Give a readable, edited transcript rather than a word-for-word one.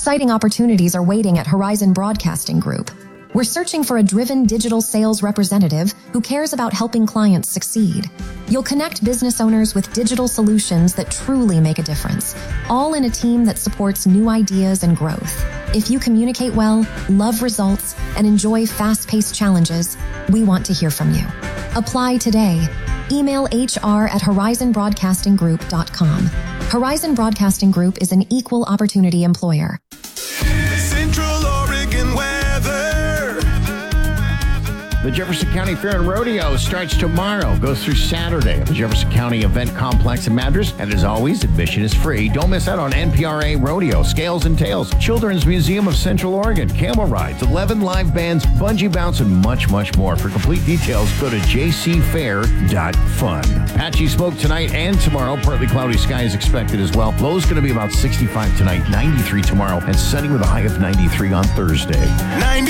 Exciting opportunities are waiting at Horizon Broadcasting Group. We're searching for a driven digital sales representative who cares about helping clients succeed. You'll connect business owners with digital solutions that truly make a difference, all in a team that supports new ideas and growth. If you communicate well, love results, and enjoy fast-paced challenges, we want to hear from you. Apply today. Email hr@horizonbroadcastinggroup.com. Horizon Broadcasting Group is an equal opportunity employer. Central Oregon weather. The Jefferson County Fair and Rodeo starts tomorrow, goes through Saturday at the Jefferson County Event Complex in Madras. And as always, admission is free. Don't miss out on NPRA Rodeo, Scales and Tails, Children's Museum of Central Oregon, camel rides, 11 live bands, bungee bounce, and much, much more. For complete details, go to jcfair.fun. Patchy smoke tonight and tomorrow. Partly cloudy skies expected as well. Low's going to be about 65 tonight, 93 tomorrow, and sunny with a high of 93 on Thursday.